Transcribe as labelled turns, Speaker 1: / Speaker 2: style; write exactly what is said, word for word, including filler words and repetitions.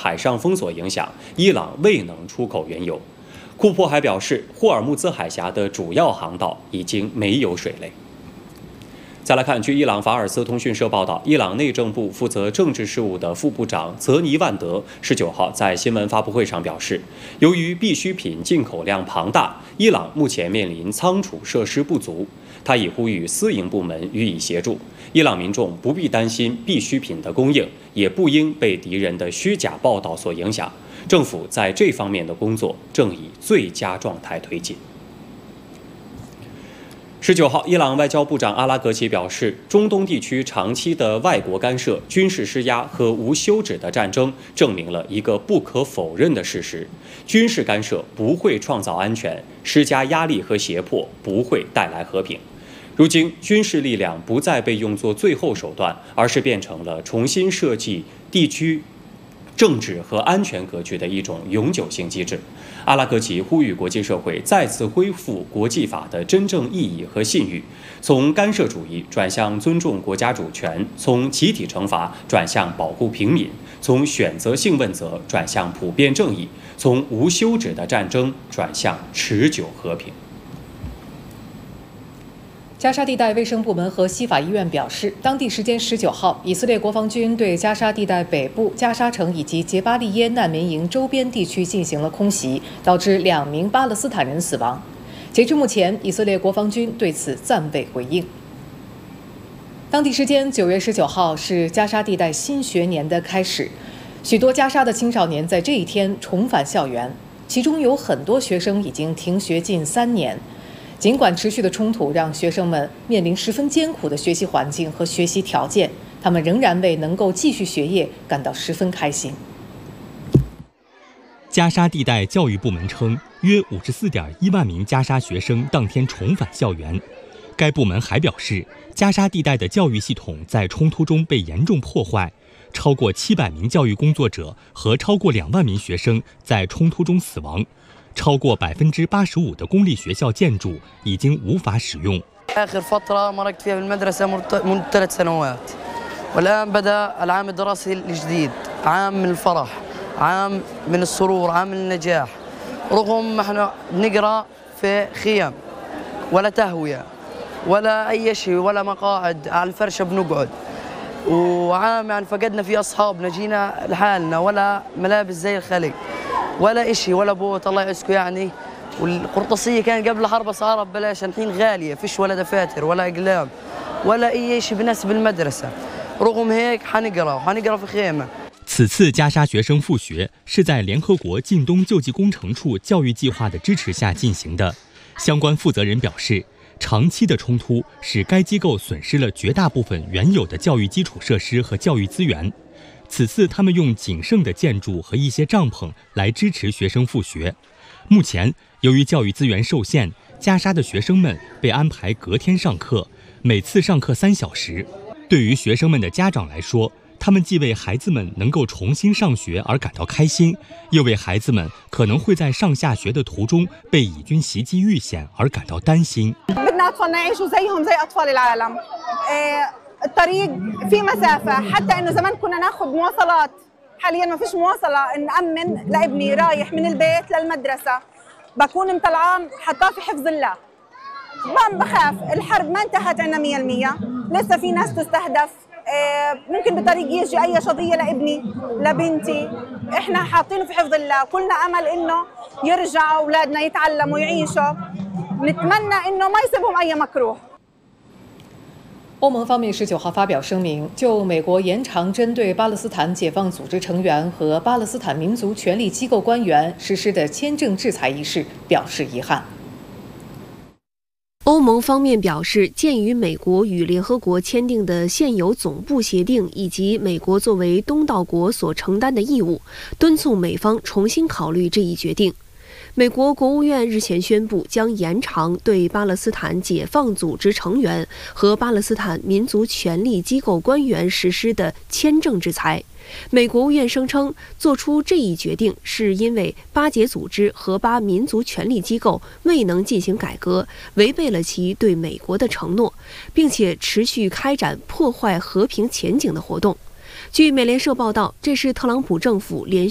Speaker 1: 海上封锁影响，伊朗未能出口原油。库珀还表示，霍尔木兹海峡的主要航道已经没有水雷。再来看，据伊朗法尔斯通讯社报道，伊朗内政部负责政治事务的副部长泽尼万德十九号在新闻发布会上表示，由于必需品进口量庞大，伊朗目前面临仓储设施不足。他已呼吁私营部门予以协助，伊朗民众不必担心必需品的供应，也不应被敌人的虚假报道所影响。政府在这方面的工作正以最佳状态推进。十九号，伊朗外交部长阿拉格齐表示，中东地区长期的外国干涉、军事施压和无休止的战争，证明了一个不可否认的事实：军事干涉不会创造安全，施加压力和胁迫不会带来和平。如今，军事力量不再被用作最后手段，而是变成了重新设计地区政治和安全格局的一种永久性机制。阿拉格齐呼吁国际社会再次恢复国际法的真正意义和信誉，从干涉主义转向尊重国家主权，从集体惩罚转向保护平民，从选择性问责转向普遍正义，从无休止的战争转向持久和平。
Speaker 2: 加沙地带卫生部门和西法医院表示，当地时间十九号，以色列国防军对加沙地带北部加沙城以及杰巴利耶难民营周边地区进行了空袭，导致两名巴勒斯坦人死亡。截至目前，以色列国防军对此暂未回应。当地时间九月十九号是加沙地带新学年的开始，许多加沙的青少年在这一天重返校园，其中有很多学生已经停学近三年。尽管持续的冲突让学生们面临十分艰苦的学习环境和学习条件，他们仍然为能够继续学业感到十分开心。
Speaker 3: 加沙地带教育部门称，约五十四点一万名加沙学生当天重返校园。该部门还表示，加沙地带的教育系统在冲突中被严重破坏，超过七百名教育工作者和超过两万名学生在冲突中死亡。超过百分之八十五的公立学校建筑已经无法使用。
Speaker 4: آخر فترة مرقت فيها بالمدرسة منذ ثلاث سنوات، والآن بدأ العام الدراسي الجديد، عام من الفرح، عام من السرور، عام من النجاح. رغم احنا بنقرأ في خيم ولا تهوية ولا أي شيء ولا مقاعد على الفرشة بنقعد. وعام يعني فقدنا فيه أصحابنا، جينا لحالنا، ولا ملابس زي الخلق. ولا إشي ولا بوت الله يعزكم يعني. والقرطاسية كان قبل حرب أسعارها ببلاش، الحين غالية، فيش ولا دفاتر ولا أقلام ولا أي شيء بناسب المدرسة. رغم هيك حنقرأ وحنقرأ في خيمة。
Speaker 3: 此次加沙学生复学是在联合国近东救济工程处教育计划的支持下进行的。相关负责人表示，长期的冲突使该机构损失了绝大部分原有的教育基础设施和教育资源。此次他们用仅剩的建筑和一些帐篷来支持学生复学。目前，由于教育资源受限，加沙的学生们被安排隔天上课，每次上课三小时。对于学生们的家长来说，他们既为孩子们能够重新上学而感到开心，又为孩子们可能会在上下学的途中被以军袭击遇险而感到担心。
Speaker 5: الطريق في مسافة، حتى إنه زمان كنا ناخذ مواصلات، حاليا ما فيش مواصلة نأمن لابني رايح من البيت للمدرسة، بكون مطلعاه حطاه في حفظ الله. طبعا بخاف، الحرب ما انتهت عنا مية بالمية، لسه في ناس تستهدف، ممكن بالطريق يجي أي شظية لابني لبنتي، إحنا حاطينه في حفظ الله، كلنا أمل إنه يرجعوا أولادنا يتعلموا يعيشوا، نتمنى إنه ما يصيبهم أي مكروه。
Speaker 2: 欧盟方面十九号发表声明，就美国延长针对巴勒斯坦解放组织成员和巴勒斯坦民族权力机构官员实施的签证制裁一事表示遗憾。
Speaker 6: 欧盟方面表示，鉴于美国与联合国签订的现有总部协定以及美国作为东道国所承担的义务，敦促美方重新考虑这一决定。美国国务院日前宣布，将延长对巴勒斯坦解放组织成员和巴勒斯坦民族权力机构官员实施的签证制裁。美国务院声称，做出这一决定是因为巴解组织和巴民族权力机构未能进行改革，违背了其对美国的承诺，并且持续开展破坏和平前景的活动。据美联社报道，这是特朗普政府连续